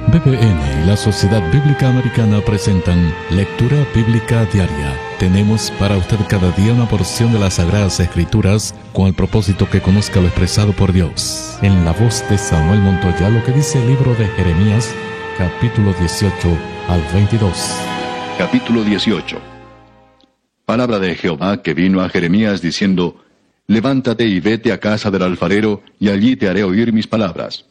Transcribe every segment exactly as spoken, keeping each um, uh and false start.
B B N y la Sociedad Bíblica Americana presentan Lectura Bíblica Diaria. Tenemos para usted cada día una porción de las Sagradas Escrituras con el propósito que conozca lo expresado por Dios. En la voz de Samuel Montoya, lo que dice el libro de Jeremías, capítulo dieciocho al veintidós. Capítulo dieciocho. Palabra de Jehová que vino a Jeremías diciendo: Levántate y vete a casa del alfarero, y allí te haré oír mis palabras.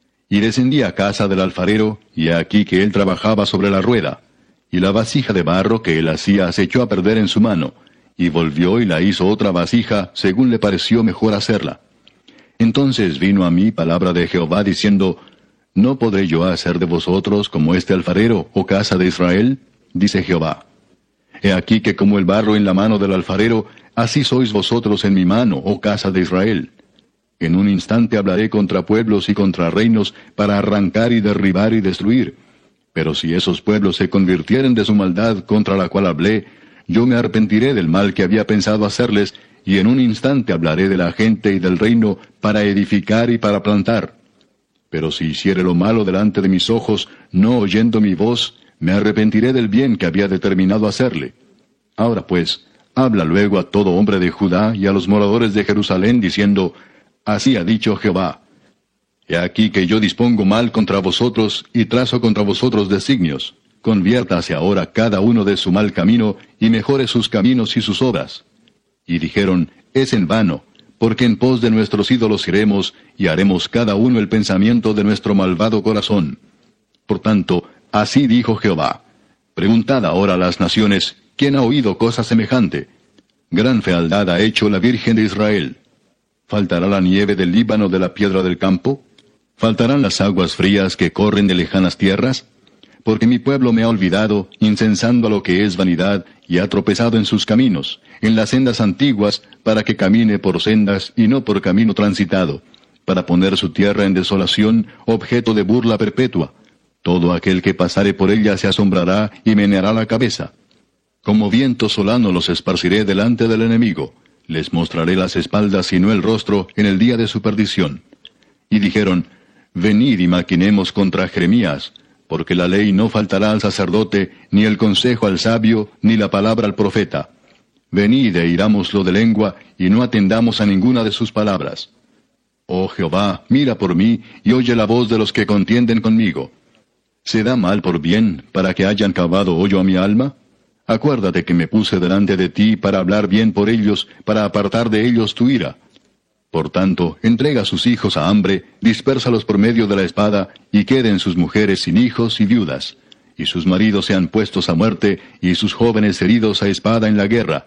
Y descendí a casa del alfarero, y he aquí que él trabajaba sobre la rueda, y la vasija de barro que él hacía se echó a perder en su mano, y volvió y la hizo otra vasija, según le pareció mejor hacerla. Entonces vino a mí palabra de Jehová diciendo: ¿No podré yo hacer de vosotros como este alfarero, oh casa de Israel? Dice Jehová. He aquí que como el barro en la mano del alfarero, así sois vosotros en mi mano, oh casa de Israel. En un instante hablaré contra pueblos y contra reinos para arrancar y derribar y destruir. Pero si esos pueblos se convirtieren de su maldad contra la cual hablé, yo me arrepentiré del mal que había pensado hacerles, y en un instante hablaré de la gente y del reino para edificar y para plantar. Pero si hiciere lo malo delante de mis ojos, no oyendo mi voz, me arrepentiré del bien que había determinado hacerle. Ahora pues, habla luego a todo hombre de Judá y a los moradores de Jerusalén, diciendo: Así ha dicho Jehová: He aquí que yo dispongo mal contra vosotros, y trazo contra vosotros designios. Conviértase ahora cada uno de su mal camino, y mejore sus caminos y sus obras. Y dijeron: Es en vano, porque en pos de nuestros ídolos iremos, y haremos cada uno el pensamiento de nuestro malvado corazón. Por tanto, así dijo Jehová: Preguntad ahora a las naciones, ¿quién ha oído cosa semejante? Gran fealdad ha hecho la Virgen de Israel. ¿Faltará la nieve del Líbano de la piedra del campo? ¿Faltarán las aguas frías que corren de lejanas tierras? Porque mi pueblo me ha olvidado, incensando a lo que es vanidad, y ha tropezado en sus caminos, en las sendas antiguas, para que camine por sendas y no por camino transitado, para poner su tierra en desolación, objeto de burla perpetua. Todo aquel que pasare por ella se asombrará y meneará la cabeza. Como viento solano los esparciré delante del enemigo. Les mostraré las espaldas y no el rostro en el día de su perdición. Y dijeron: Venid y maquinemos contra Jeremías, porque la ley no faltará al sacerdote, ni el consejo al sabio, ni la palabra al profeta. Venid e irámoslo de lengua, y no atendamos a ninguna de sus palabras. Oh Jehová, mira por mí, y oye la voz de los que contienden conmigo. ¿Se da mal por bien, para que hayan cavado hoyo a mi alma? Acuérdate que me puse delante de ti para hablar bien por ellos, para apartar de ellos tu ira. Por tanto, entrega a sus hijos a hambre, dispérsalos por medio de la espada, y queden sus mujeres sin hijos y viudas, y sus maridos sean puestos a muerte, y sus jóvenes heridos a espada en la guerra.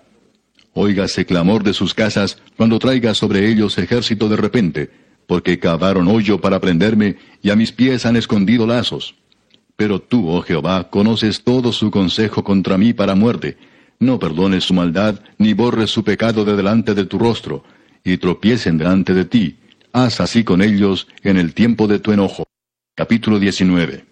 Óigase clamor de sus casas, cuando traiga sobre ellos ejército de repente, porque cavaron hoyo para prenderme, y a mis pies han escondido lazos. Pero tú, oh Jehová, conoces todo su consejo contra mí para muerte. No perdones su maldad, ni borres su pecado de delante de tu rostro, y tropiecen delante de ti. Haz así con ellos en el tiempo de tu enojo. Capítulo diecinueve.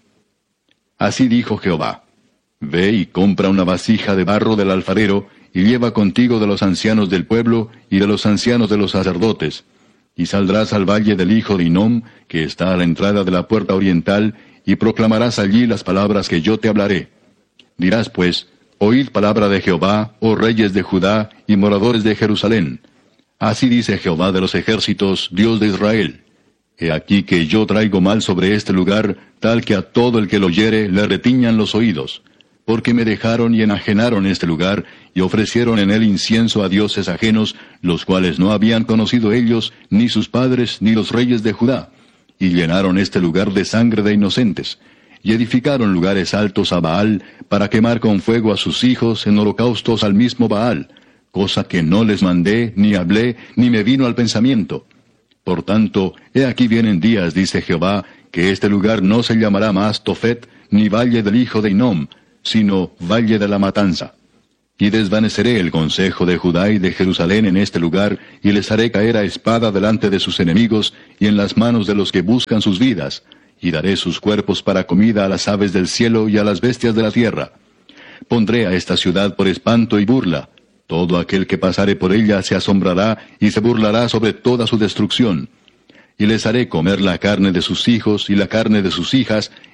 Así dijo Jehová: Ve y compra una vasija de barro del alfarero, y lleva contigo de los ancianos del pueblo, y de los ancianos de los sacerdotes. Y saldrás al valle del hijo de Hinnom, que está a la entrada de la puerta oriental, y proclamarás allí las palabras que yo te hablaré. Dirás pues: Oíd palabra de Jehová, oh reyes de Judá y moradores de Jerusalén. Así dice Jehová de los ejércitos, Dios de Israel: He aquí que yo traigo mal sobre este lugar, tal que a todo el que lo oyere le retiñan los oídos. Porque me dejaron y enajenaron este lugar, y ofrecieron en él incienso a dioses ajenos, los cuales no habían conocido ellos, ni sus padres, ni los reyes de Judá. Y llenaron este lugar de sangre de inocentes, y edificaron lugares altos a Baal, para quemar con fuego a sus hijos en holocaustos al mismo Baal, cosa que no les mandé, ni hablé, ni me vino al pensamiento. Por tanto, he aquí vienen días, dice Jehová, que este lugar no se llamará más Tofet, ni valle del hijo de Hinnom, sino valle de la matanza. Y desvaneceré el consejo de Judá y de Jerusalén en este lugar, y les haré caer a espada delante de sus enemigos, y en las manos de los que buscan sus vidas, y daré sus cuerpos para comida a las aves del cielo y a las bestias de la tierra. Pondré a esta ciudad por espanto y burla. Todo aquel que pasare por ella se asombrará, y se burlará sobre toda su destrucción. Y les haré comer la carne de sus hijos y la carne de sus hijas,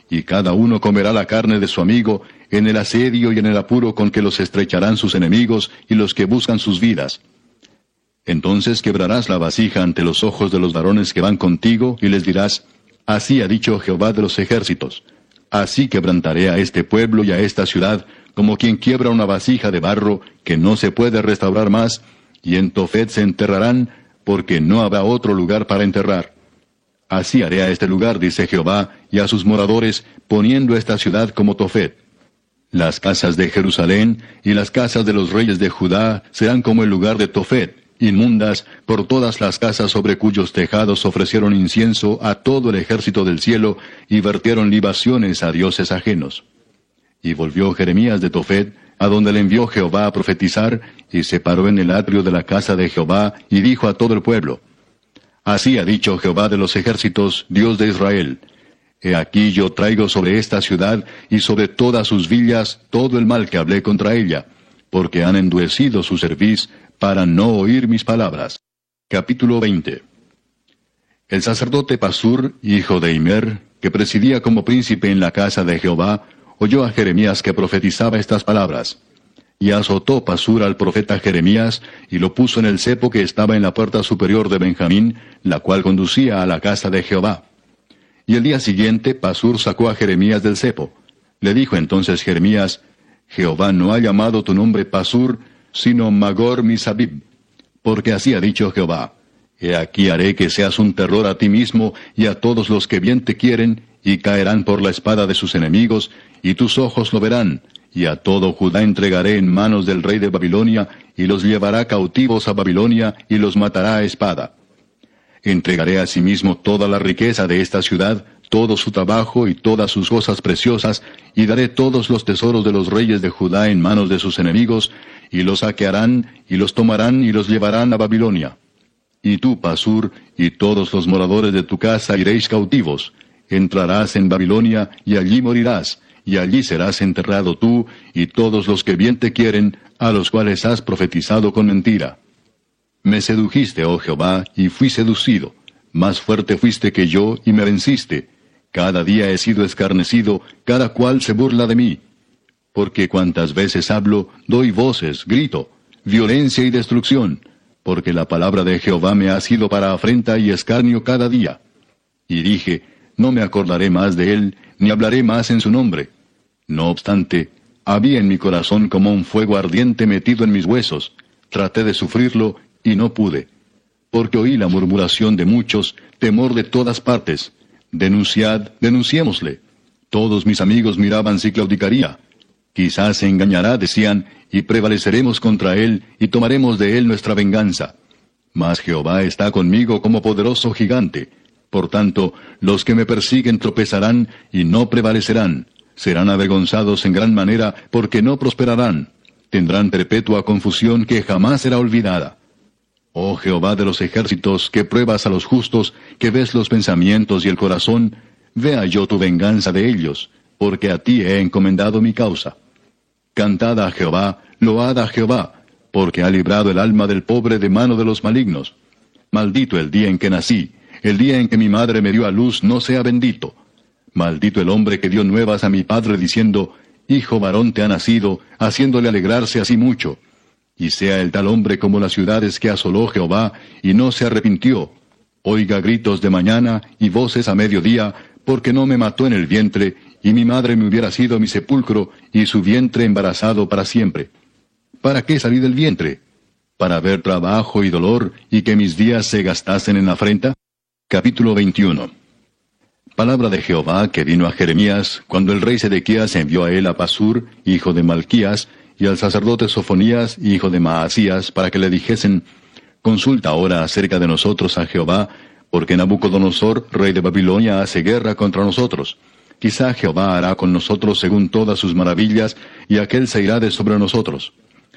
y cada uno comerá la carne de su amigo, en el asedio y en el apuro con que los estrecharán sus enemigos y los que buscan sus vidas. Entonces quebrarás la vasija ante los ojos de los varones que van contigo, y les dirás, así ha dicho Jehová de los ejércitos, así quebrantaré a este pueblo y a esta ciudad, como quien quiebra una vasija de barro que no se puede restaurar más, y en Tofet se enterrarán, porque no habrá otro lugar para enterrar. Así haré a este lugar, dice Jehová, y a sus moradores, poniendo esta ciudad como Tofet. Las casas de Jerusalén y las casas de los reyes de Judá serán como el lugar de Tofet, inmundas por todas las casas sobre cuyos tejados ofrecieron incienso a todo el ejército del cielo y vertieron libaciones a dioses ajenos. Y volvió Jeremías de Tofet, a donde le envió Jehová a profetizar, y se paró en el atrio de la casa de Jehová, y dijo a todo el pueblo, así ha dicho Jehová de los ejércitos, Dios de Israel, he aquí yo traigo sobre esta ciudad y sobre todas sus villas todo el mal que hablé contra ella, porque han endurecido su cerviz para no oír mis palabras. Capítulo veinte. El sacerdote Pasur, hijo de Immer, que presidía como príncipe en la casa de Jehová, oyó a Jeremías que profetizaba estas palabras. Y azotó Pasur al profeta Jeremías, y lo puso en el cepo que estaba en la puerta superior de Benjamín, la cual conducía a la casa de Jehová. Y el día siguiente Pasur sacó a Jeremías del cepo. Le dijo entonces Jeremías, Jehová no ha llamado tu nombre Pasur, sino Magor Misabib, porque así ha dicho Jehová, he aquí haré que seas un terror a ti mismo y a todos los que bien te quieren, y caerán por la espada de sus enemigos, y tus ojos lo verán, y a todo Judá entregaré en manos del rey de Babilonia, y los llevará cautivos a Babilonia, y los matará a espada. Entregaré asimismo toda la riqueza de esta ciudad, todo su trabajo y todas sus cosas preciosas, y daré todos los tesoros de los reyes de Judá en manos de sus enemigos, y los saquearán, y los tomarán, y los llevarán a Babilonia. Y tú, Pasur, y todos los moradores de tu casa iréis cautivos. Entrarás en Babilonia, y allí morirás, y allí serás enterrado tú, y todos los que bien te quieren, a los cuales has profetizado con mentira. Me sedujiste, oh Jehová, y fui seducido. Más fuerte fuiste que yo, y me venciste. Cada día he sido escarnecido, cada cual se burla de mí. Porque cuantas veces hablo, doy voces, grito, violencia y destrucción, porque la palabra de Jehová me ha sido para afrenta y escarnio cada día. Y dije, no me acordaré más de él, ni hablaré más en su nombre. No obstante, había en mi corazón como un fuego ardiente metido en mis huesos. Traté de sufrirlo, y no pude. Porque oí la murmuración de muchos, temor de todas partes. Denunciad, denunciémosle. Todos mis amigos miraban si claudicaría. Quizás se engañará, decían, y prevaleceremos contra él, y tomaremos de él nuestra venganza. Mas Jehová está conmigo como poderoso gigante. Por tanto, los que me persiguen tropezarán, y no prevalecerán. Serán avergonzados en gran manera, porque no prosperarán. Tendrán perpetua confusión que jamás será olvidada. Oh Jehová de los ejércitos, que pruebas a los justos, que ves los pensamientos y el corazón, vea yo tu venganza de ellos, porque a ti he encomendado mi causa. Cantad a Jehová, load a Jehová, porque ha librado el alma del pobre de mano de los malignos. Maldito el día en que nací, el día en que mi madre me dio a luz no sea bendito. Maldito el hombre que dio nuevas a mi padre diciendo, hijo varón te ha nacido, haciéndole alegrarse así mucho. Y sea el tal hombre como las ciudades que asoló Jehová, y no se arrepintió. Oiga gritos de mañana y voces a mediodía, porque no me mató en el vientre, y mi madre me hubiera sido mi sepulcro, y su vientre embarazado para siempre. ¿Para qué salí del vientre? ¿Para ver trabajo y dolor, y que mis días se gastasen en afrenta? Capítulo veintiuno. Palabra de Jehová que vino a Jeremías, cuando el rey Sedequías envió a él a Pasur, hijo de Malquías, y al sacerdote Sofonías, hijo de Maasías, para que le dijesen, consulta ahora acerca de nosotros a Jehová, porque Nabucodonosor, rey de Babilonia, hace guerra contra nosotros. Quizá Jehová hará con nosotros según todas sus maravillas, y aquél se irá de sobre nosotros.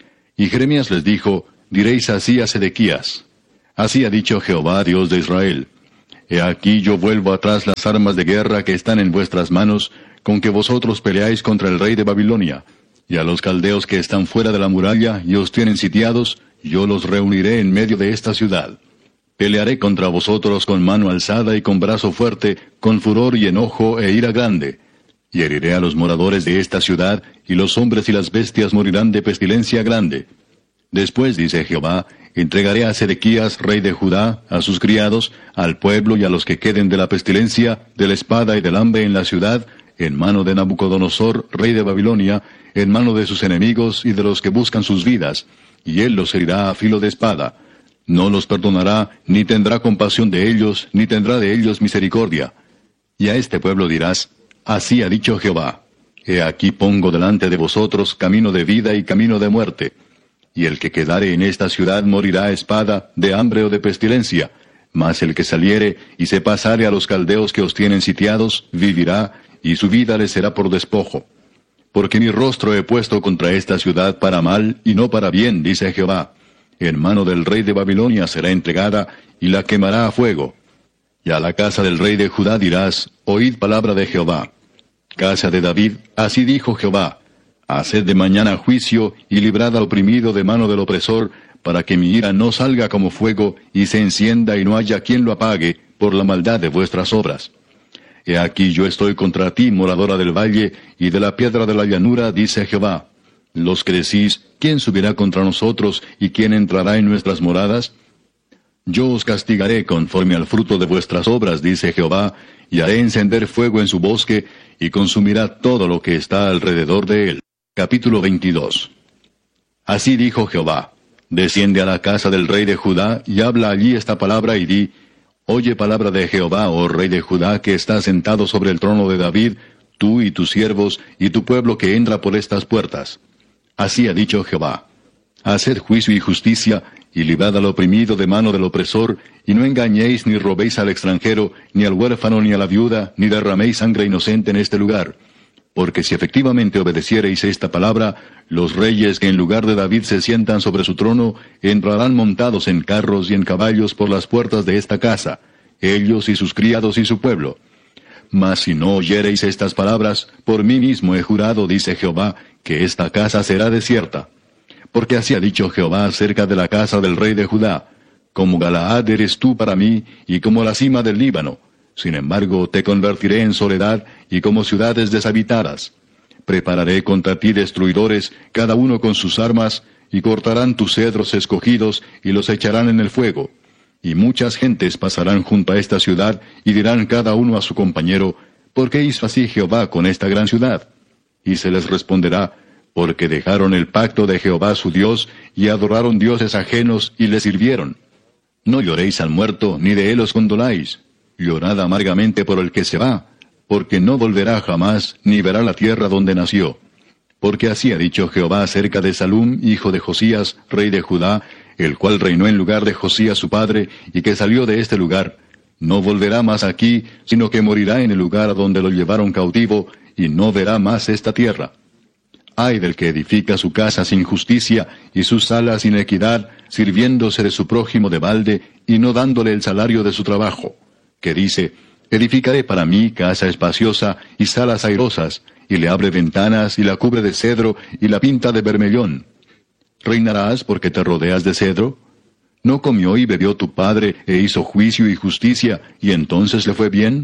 Y Jeremías les dijo, diréis así a Sedequías, así ha dicho Jehová, Dios de Israel, he aquí yo vuelvo atrás las armas de guerra que están en vuestras manos, con que vosotros peleáis contra el rey de Babilonia, y a los caldeos que están fuera de la muralla y os tienen sitiados, yo los reuniré en medio de esta ciudad. Pelearé contra vosotros con mano alzada y con brazo fuerte, con furor y enojo e ira grande. Y heriré a los moradores de esta ciudad, y los hombres y las bestias morirán de pestilencia grande. Después, dice Jehová, entregaré a Sedequías, rey de Judá, a sus criados, al pueblo y a los que queden de la pestilencia, de la espada y del hambre en la ciudad, en mano de Nabucodonosor, rey de Babilonia, en mano de sus enemigos y de los que buscan sus vidas, y él los herirá a filo de espada. No los perdonará, ni tendrá compasión de ellos, ni tendrá de ellos misericordia. Y a este pueblo dirás, así ha dicho Jehová, he aquí pongo delante de vosotros camino de vida y camino de muerte. Y el que quedare en esta ciudad morirá a espada, de hambre o de pestilencia, mas el que saliere y se pasare a los caldeos que os tienen sitiados, vivirá, y su vida le será por despojo. Porque mi rostro he puesto contra esta ciudad para mal y no para bien, dice Jehová. En mano del rey de Babilonia será entregada, y la quemará a fuego. Y a la casa del rey de Judá dirás, oíd palabra de Jehová. Casa de David, así dijo Jehová, haced de mañana juicio, y librad al oprimido de mano del opresor, para que mi ira no salga como fuego, y se encienda y no haya quien lo apague, por la maldad de vuestras obras. He aquí yo estoy contra ti, moradora del valle, y de la piedra de la llanura, dice Jehová. Los que decís, ¿quién subirá contra nosotros, y quién entrará en nuestras moradas? Yo os castigaré conforme al fruto de vuestras obras, dice Jehová, y haré encender fuego en su bosque, y consumirá todo lo que está alrededor de él. Capítulo veintidós. Así dijo Jehová, desciende a la casa del rey de Judá, y habla allí esta palabra, y di, oye palabra de Jehová, oh rey de Judá, que está sentado sobre el trono de David, tú y tus siervos, y tu pueblo que entra por estas puertas. Así ha dicho Jehová, haced juicio y justicia, y librad al oprimido de mano del opresor, y no engañéis ni robéis al extranjero, ni al huérfano ni a la viuda, ni derraméis sangre inocente en este lugar. Porque si efectivamente obedeciereis esta palabra, los reyes que en lugar de David se sientan sobre su trono, entrarán montados en carros y en caballos por las puertas de esta casa, ellos y sus criados y su pueblo. Mas si no oyereis estas palabras, por mí mismo he jurado, dice Jehová, que esta casa será desierta. Porque así ha dicho Jehová acerca de la casa del rey de Judá, como Galaad eres tú para mí, y como la cima del Líbano. Sin embargo, te convertiré en soledad, y como ciudades deshabitadas. Prepararé contra ti destruidores, cada uno con sus armas, y cortarán tus cedros escogidos, y los echarán en el fuego. Y muchas gentes pasarán junto a esta ciudad, y dirán cada uno a su compañero, ¿por qué hizo así Jehová con esta gran ciudad? Y se les responderá, porque dejaron el pacto de Jehová su Dios, y adoraron dioses ajenos, y le sirvieron. No lloréis al muerto, ni de él os condoláis. Llorad amargamente por el que se va, porque no volverá jamás, ni verá la tierra donde nació. Porque así ha dicho Jehová acerca de Salum, hijo de Josías, rey de Judá, el cual reinó en lugar de Josías su padre, y que salió de este lugar. No volverá más aquí, sino que morirá en el lugar a donde lo llevaron cautivo, y no verá más esta tierra. Ay del que edifica su casa sin justicia, y sus salas sin equidad, sirviéndose de su prójimo de balde, y no dándole el salario de su trabajo. Que dice, edificaré para mí casa espaciosa, y salas airosas, y le abre ventanas, y la cubre de cedro, y la pinta de bermellón. ¿Reinarás porque te rodeas de cedro? ¿No comió y bebió tu padre, e hizo juicio y justicia, y entonces le fue bien?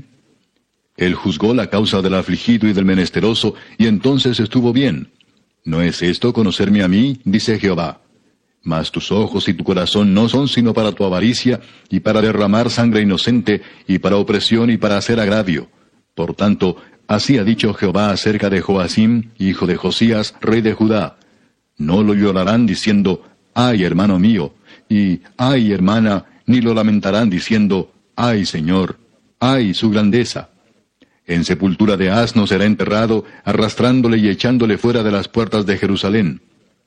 Él juzgó la causa del afligido y del menesteroso, y entonces estuvo bien. ¿No es esto conocerme a mí? Dice Jehová. Mas tus ojos y tu corazón no son sino para tu avaricia, y para derramar sangre inocente, y para opresión y para hacer agravio. Por tanto, así ha dicho Jehová acerca de Joacim, hijo de Josías, rey de Judá. No lo llorarán diciendo, ay hermano mío, y ay hermana, ni lo lamentarán diciendo, ay Señor, ay su grandeza. En sepultura de asno será enterrado, arrastrándole y echándole fuera de las puertas de Jerusalén.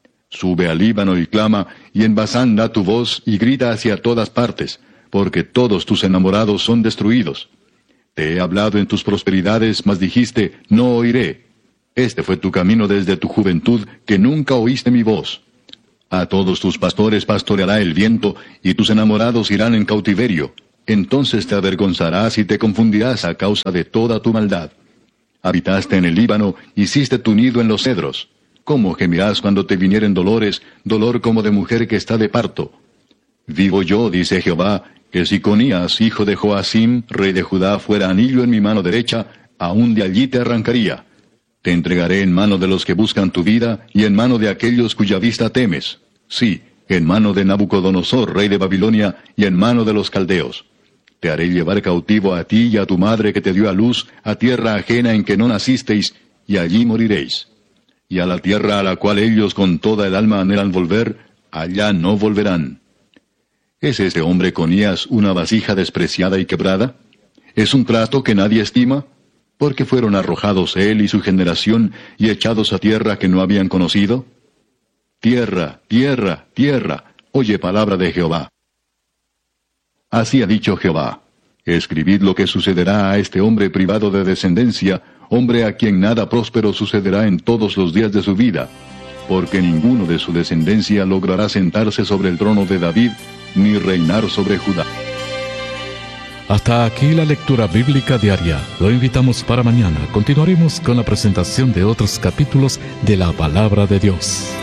Sube al Líbano y clama, y en Basán da tu voz, y grita hacia todas partes, porque todos tus enamorados son destruidos. Te he hablado en tus prosperidades, mas dijiste, no oiré. Este fue tu camino desde tu juventud, que nunca oíste mi voz. A todos tus pastores pastoreará el viento, y tus enamorados irán en cautiverio. Entonces te avergonzarás y te confundirás a causa de toda tu maldad. Habitaste en el Líbano, hiciste tu nido en los cedros. ¿Cómo gemirás cuando te vinieren dolores, dolor como de mujer que está de parto? Vivo yo, dice Jehová, que si Conías, hijo de Joacim, rey de Judá, fuera anillo en mi mano derecha, aún de allí te arrancaría, Te entregaré en mano de los que buscan tu vida, y en mano de aquellos cuya vista temes. Sí, en mano de Nabucodonosor, rey de Babilonia, y en mano de los caldeos. Te haré llevar cautivo a ti y a tu madre que te dio a luz, a tierra ajena en que no nacisteis, y allí moriréis. Y a la tierra a la cual ellos con toda el alma anhelan volver, allá no volverán. ¿Es este hombre Conías una vasija despreciada y quebrada? ¿Es un trato que nadie estima? Porque fueron arrojados él y su generación y echados a tierra que no habían conocido. Tierra, tierra, tierra, oye palabra de Jehová. Así ha dicho Jehová: escribid lo que sucederá a este hombre privado de descendencia, hombre a quien nada próspero sucederá en todos los días de su vida, porque ninguno de su descendencia logrará sentarse sobre el trono de David, ni reinar sobre Judá. Hasta aquí la lectura bíblica diaria. Lo invitamos para mañana. Continuaremos con la presentación de otros capítulos de la Palabra de Dios.